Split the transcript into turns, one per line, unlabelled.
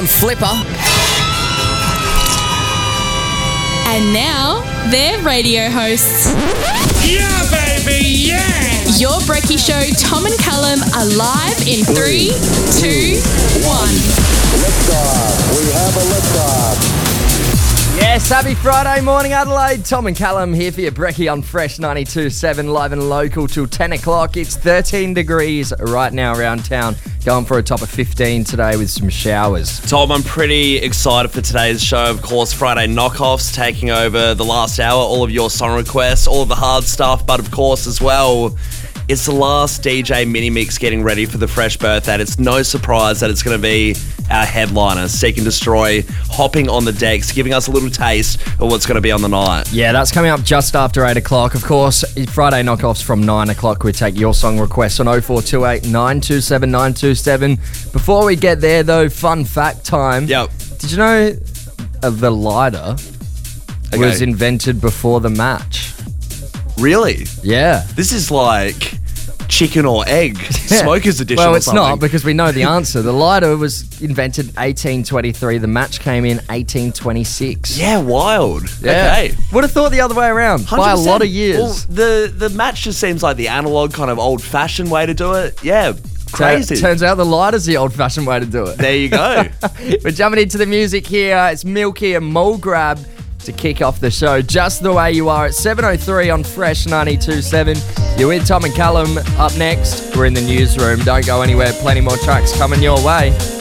Flipper.
And now, they're radio hosts.
Yeah, baby, yeah!
Your Brekkie Show, Tom and Callum are live in 3, 2, 1.
Liftoff. We have a liftoff.
Yes, happy Friday morning, Adelaide. Tom and Callum here for your Brekkie on Fresh 92.7, live and local till 10 o'clock. It's 13 degrees right now around town. Going for a top of 15 today with some showers.
Tom, I'm pretty excited for today's show. Of course, Friday knockoffs taking over the last hour. All of your song requests, all of the hard stuff, but of course as well, it's the last DJ mini mix getting ready for the Fresh birthday. And it's no surprise that it's going to be our headliner, Seek and Destroy, hopping on the decks, giving us a little taste of what's going to be on the night.
Yeah, that's coming up just after 8 o'clock. Of course, Friday knockoffs from 9 o'clock. We take your song requests on 0428 927 927. Before we get there, though, fun fact time.
Yep.
Did you know the lighter was invented before the match?
Really?
Yeah.
This is like chicken or egg, smoker's edition.
Well,
or
it's
something.
not, because we know the answer. The lighter was invented 1823. The match came in 1826.
Yeah, wild.
Yeah.
Okay.
Would have thought the other way around by a
100%.
lot of years.
Well, the match just seems like the analog kind of old-fashioned way to do it. Yeah, crazy.
Turns out the lighter's the old-fashioned way to do it.
There you go.
We're jumping into the music here. It's Milky and Mole Grab to kick off the show just the way you are at 7:03 on Fresh 92.7. You're with Tom and Callum. Up next, we're in the newsroom. Don't go anywhere. Plenty more tracks coming your way.